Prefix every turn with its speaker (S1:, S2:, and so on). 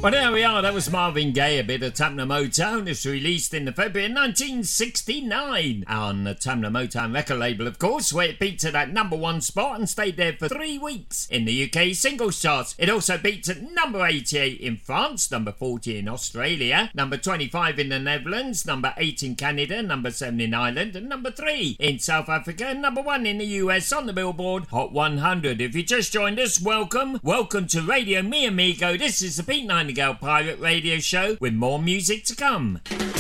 S1: Well, there we are. That was Marvin Gaye, a bit of Tamla Motown. It's released in the February 1969 on the Tamla Motown record label, of course, where it beat to that number one spot and stayed there for 3 weeks in the UK singles charts. It also beat to number 88 in France, number 40 in Australia, number 25 in the Netherlands, number 8 in Canada, number 7 in Ireland, and number 3 in South Africa, and number 1 in the US on the Billboard Hot 100. If you just joined us, welcome. Welcome to Radio Mi Amigo. This is the Pete Nightingale Pirate Radio Show with more music to come.